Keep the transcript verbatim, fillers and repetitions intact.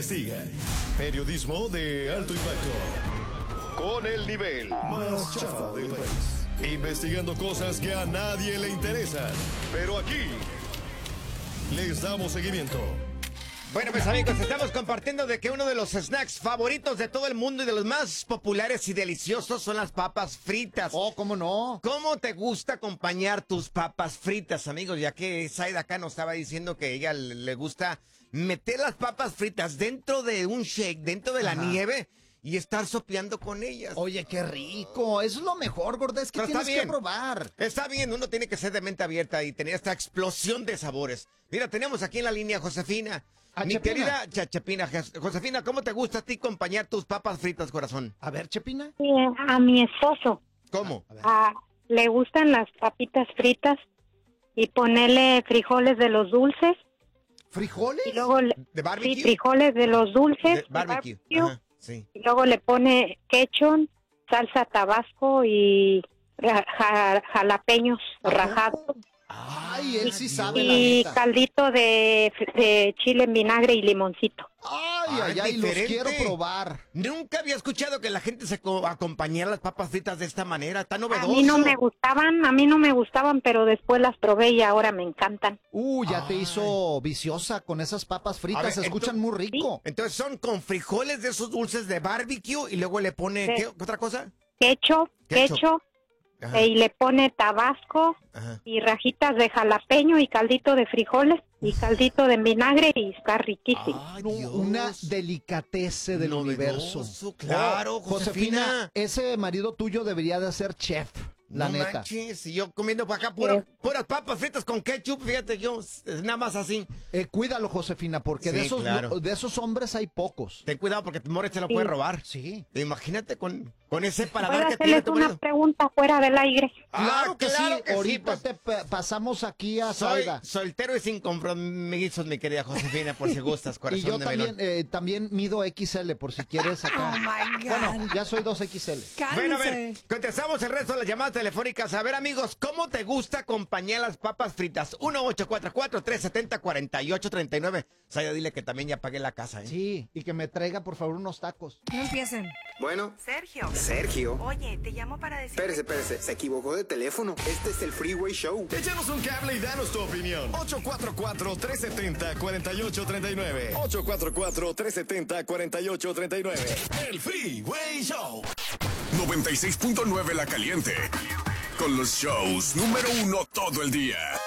investiga. Periodismo de alto impacto. Con el nivel más chafa del país. Investigando cosas que a nadie le interesan. Pero aquí les damos seguimiento. Bueno, pues amigos, estamos compartiendo de que uno de los snacks favoritos de todo el mundo y de los más populares y deliciosos son las papas fritas. Oh, ¿cómo no? ¿Cómo te gusta acompañar tus papas fritas, amigos? Ya que Saida acá nos estaba diciendo que a ella le, le gusta meter las papas fritas dentro de un shake, dentro de la Ajá. nieve y estar sopeando con ellas. Oye, qué rico. Eso es lo mejor, gorda. Es que Pero está tienes que bien. probar. Está bien, uno tiene que ser de mente abierta y tener esta explosión de sabores. Mira, tenemos aquí en la línea a Josefina. A Mi Chepina. querida Chachapina. Josefina, ¿cómo te gusta a ti acompañar tus papas fritas, corazón? A ver, Chepina. Sí, a mi esposo ¿Cómo? A ver. a- le gustan las papitas fritas y ponerle frijoles de los dulces ¿Frijoles? y luego le, ¿De barbecue? sí, frijoles de los dulces De de barbecue. barbecue, Ajá, sí. y luego le pone ketchup, salsa tabasco y ra- ja- jalapeños rajados Ay, él sí sabe, la y neta. caldito de, de chile en vinagre y limoncito. Ay, Ah, ay, es ay, los diferente. quiero probar. Nunca había escuchado que la gente se co- acompañara las papas fritas de esta manera, tan A novedoso. mí no me gustaban, a mí no me gustaban, pero después las probé y ahora me encantan. Uh, ya te Ay. hizo viciosa con esas papas fritas. A ver, Se escuchan muy rico. Entonces son con frijoles de esos dulces de barbecue y luego le pone, Sí. ¿qué otra cosa? Ketchup, Ketchup. ketchup, Ajá, eh, y le pone tabasco ajá. y rajitas de jalapeño y caldito de frijoles y caldito de vinagre y está riquísimo. Ay, No, Dios. una delicatese del Novedoso, universo. claro, Oh, Josefina. ese marido tuyo debería de ser chef, la no neta. manches, y yo comiendo para acá pura- puras papas fritas con ketchup, fíjate, yo es nada más así. Eh, cuídalo, Josefina, porque de Sí, esos claro. de esos hombres hay pocos. Ten cuidado porque More se lo Sí. puede robar. Sí. Imagínate con, con ese ¿Puedo paladar que tiene hacerles tu una marido. pregunta fuera del aire? Claro Ah, que claro sí. que sí, Ahorita pues. te pa- pasamos aquí a Soy Zaida. soltero y sin compromisos, mi querida Josefina, por si gustas, corazón Y yo de también, melón. eh, también mido equis ele, por si quieres acá. Oh, my God. Bueno, ya soy dos equis ele. Bueno, a ver, Cálmense. contestamos el resto de las llamadas telefónicas. A ver, amigos, ¿cómo te gusta acompañar las papas fritas? uno ocho cuatro cuatro, tres siete cero, cuatro ocho tres nueve. Saya, dile que también ya pagué la casa, ¿eh? Sí, y que me traiga, por favor, unos tacos. No empiecen. Bueno, Sergio. Sergio. Oye, te llamo para decir... Espérese, espérese, se equivocó de teléfono. Este es el Freeway Show. Échanos un cable y danos tu opinión. ocho cuatro cuatro, tres siete cero, cuatro ocho tres nueve. ocho cuatro cuatro, tres siete cero, cuatro ocho tres nueve. El Freeway Show. noventa y seis punto nueve La Caliente. Con los shows número uno todo el día.